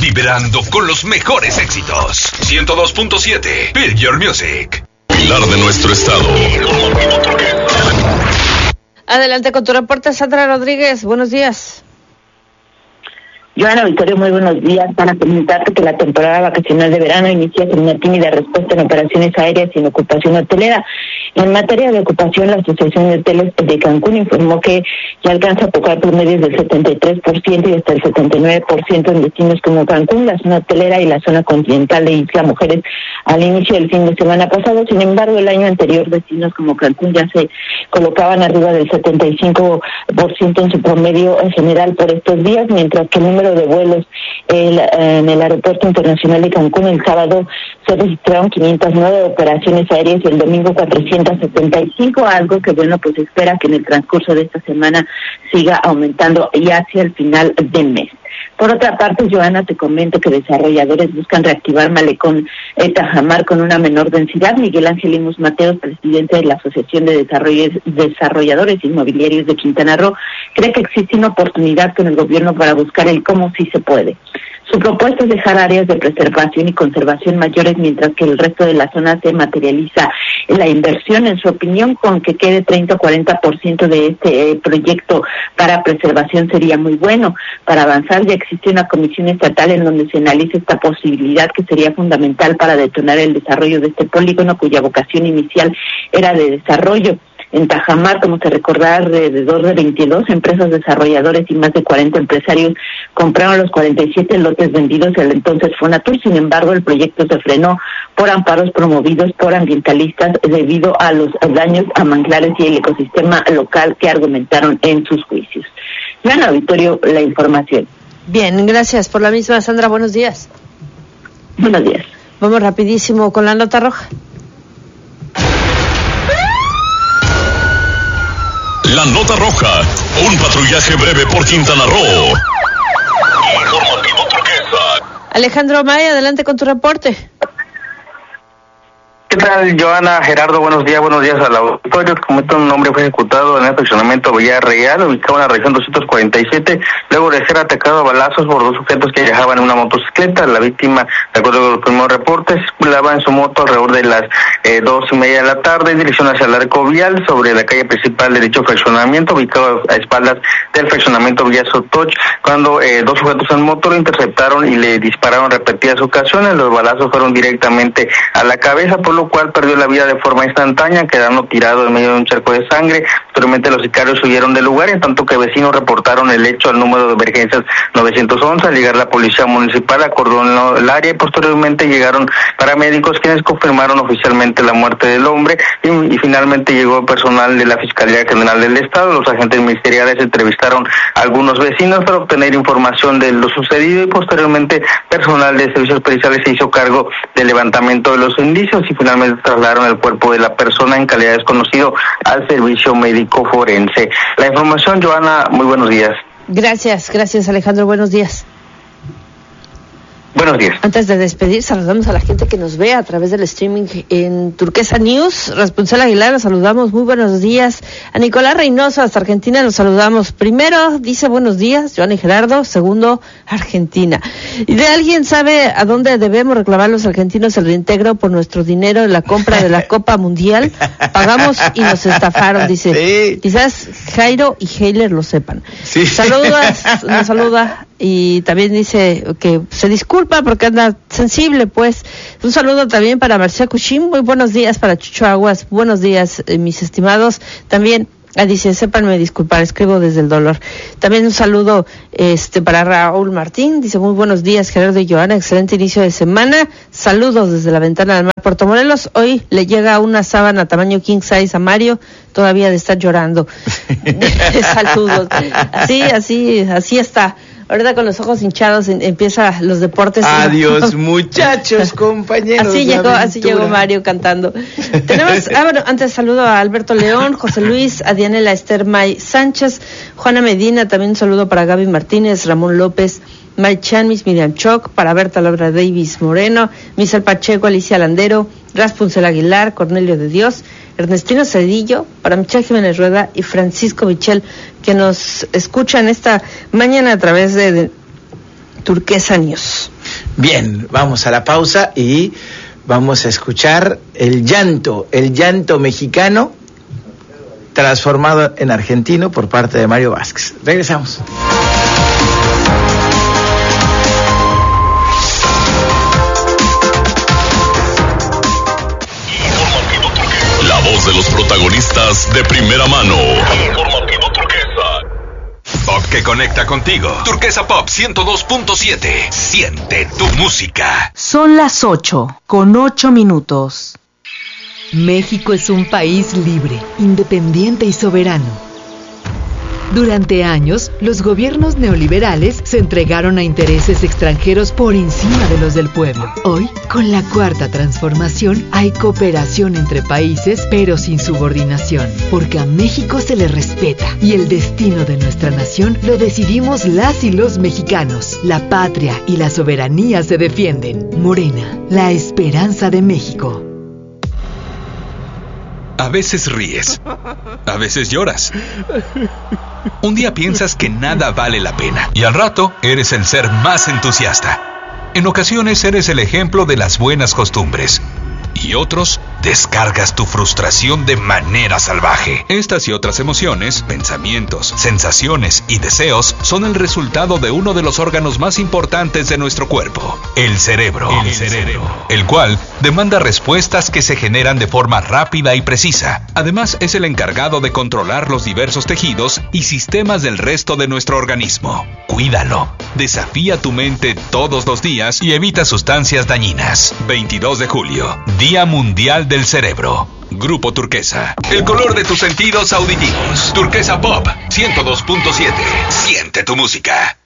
vibrando con los mejores éxitos. 102.7 Feel Your Music. Pilar de nuestro estado. Adelante con tu reporte, Sandra Rodríguez. Buenos días. Joana Victoria, muy buenos días. Para comentarte que la temporada vacacional de verano inicia con una tímida respuesta en operaciones aéreas y en ocupación hotelera. En materia de ocupación, la Asociación de Hoteles de Cancún informó que ya alcanza a tocar promedios del 73% y hasta el 79% en destinos como Cancún, la zona hotelera y la zona continental de Isla Mujeres al inicio del fin de semana pasado. Sin embargo, el año anterior, destinos como Cancún ya se colocaban arriba del 75% en su promedio en general por estos días, mientras que el número de vuelos en el Aeropuerto Internacional de Cancún el sábado se registraron 509 operaciones aéreas y el domingo 475, algo que pues espera que en el transcurso de esta semana siga aumentando y hacia el final del mes. Por otra parte, Joana, te comento que desarrolladores buscan reactivar Malecón Tajamar con una menor densidad. Miguel Ángel Lemus Mateos, presidente de la Asociación de Desarrolladores Inmobiliarios de Quintana Roo, cree que existe una oportunidad con el gobierno para buscar el cómo sí se puede. Su propuesta es dejar áreas de preservación y conservación mayores, mientras que el resto de la zona se materializa en la inversión. En su opinión, con que quede 30 o 40% de este proyecto para preservación sería muy bueno. Para avanzar, ya existe una comisión estatal en donde se analiza esta posibilidad, que sería fundamental para detonar el desarrollo de este polígono, cuya vocación inicial era de desarrollo. En Tajamar, como se recordará, alrededor de 22 empresas desarrolladores y más de 40 empresarios compraron los 47 lotes vendidos al entonces Fonatur. Sin embargo, el proyecto se frenó por amparos promovidos por ambientalistas debido a los daños a manglares y el ecosistema local que argumentaron en sus juicios. Joana Auditorio, la información. Bien, gracias por la misma, Sandra. Buenos días. Buenos días. Vamos rapidísimo con la nota roja. La nota roja, un patrullaje breve por Quintana Roo. Informativo Turquesa. Alejandro Maya, adelante con tu reporte. ¿Qué tal, Joana? Gerardo, buenos días al auditorio. Como un hombre fue ejecutado en el fraccionamiento Villarreal, ubicado en la región 247, luego de ser atacado a balazos por dos sujetos que viajaban en una motocicleta. La víctima, de acuerdo con los primeros reportes, circulaba en su moto alrededor de las 2:30 de la tarde en dirección hacia el arco vial sobre la calle principal de dicho fraccionamiento, ubicado a espaldas del fraccionamiento Villa Sotoch, cuando dos sujetos en moto lo interceptaron y le dispararon repetidas ocasiones. Los balazos fueron directamente a la cabeza, por lo cual perdió la vida de forma instantánea, quedando tirado en medio de un charco de sangre. Posteriormente los sicarios huyeron del lugar, en tanto que vecinos reportaron el hecho al número de emergencias 911. Al llegar la policía municipal acordonó el área y posteriormente llegaron paramédicos, quienes confirmaron oficialmente la muerte del hombre, y finalmente llegó personal de la Fiscalía General del Estado. Los agentes ministeriales entrevistaron a algunos vecinos para obtener información de lo sucedido, y posteriormente personal de servicios periciales se hizo cargo del levantamiento de los indicios y finalmente trasladaron el cuerpo de la persona en calidad de desconocido al servicio médico forense. La información, Joana, muy buenos días. Gracias Alejandro, buenos días. Buenos días. Antes de despedir, saludamos a la gente que nos ve a través del streaming en Turquesa News. Rapunzel Aguilar, los saludamos, muy buenos días. A Nicolás Reynoso, hasta Argentina, los saludamos. Primero, dice buenos días, Joana y Gerardo. Segundo, Argentina. ¿Y de alguien sabe a dónde debemos reclamar los argentinos el reintegro por nuestro dinero en la compra de la Copa Mundial? Pagamos y nos estafaron, dice. Sí. Quizás Jairo y Heiler lo sepan. Sí. Nos saluda. Y también dice que se disculpa porque anda sensible, pues. Un saludo también para Marcia Cushim, muy buenos días. Para Chucho Aguas, buenos días, mis estimados. También dice, sépanme disculpar, escribo desde el dolor. También un saludo para Raúl Martín, dice, muy buenos días, Gerardo y Joana, excelente inicio de semana. Saludos desde la ventana del mar, Puerto Morelos. Hoy le llega una sábana tamaño king size a Mario, todavía de estar llorando. Saludos. Así está. Ahorita con los ojos hinchados empieza los deportes. Adiós, muchachos, compañeros. Así llegó Mario cantando. Tenemos, antes saludo a Alberto León, José Luis, a Dianela Esther May Sánchez, Juana Medina, también un saludo para Gaby Martínez, Ramón López, Marichan, Miss Miriam Choc, para Berta Laura Davis Moreno, Michel Pacheco, Alicia Landero, Raspunzel Aguilar, Cornelio de Dios, Ernestino Cedillo, para Michelle Jiménez Rueda y Francisco Michel, que nos escuchan esta mañana a través de Turquesa News. Bien, vamos a la pausa y vamos a escuchar el llanto mexicano transformado en argentino por parte de Mario Vázquez. Regresamos. La voz de los protagonistas de primera mano. Informativo Turquesa. Pop que conecta contigo. Turquesa Pop 102.7. Siente tu música. Son las 8:08. México es un país libre, independiente y soberano. Durante años, los gobiernos neoliberales se entregaron a intereses extranjeros por encima de los del pueblo. Hoy, con la Cuarta Transformación, hay cooperación entre países, pero sin subordinación, porque a México se le respeta y el destino de nuestra nación lo decidimos las y los mexicanos. La patria y la soberanía se defienden. Morena, la esperanza de México. A veces ríes, a veces lloras. Un día piensas que nada vale la pena y al rato eres el ser más entusiasta. En ocasiones eres el ejemplo de las buenas costumbres y otros descargas tu frustración de manera salvaje. Estas y otras emociones, pensamientos, sensaciones y deseos son el resultado de uno de los órganos más importantes de nuestro cuerpo, el cerebro. El cual demanda respuestas que se generan de forma rápida y precisa. Además, es el encargado de controlar los diversos tejidos y sistemas del resto de nuestro organismo. Cuídalo. Desafía tu mente todos los días y evita sustancias dañinas. 22 de julio, Día Mundial del Cerebro. Grupo Turquesa. El color de tus sentidos auditivos. Turquesa Pop 102.7. Siente tu música.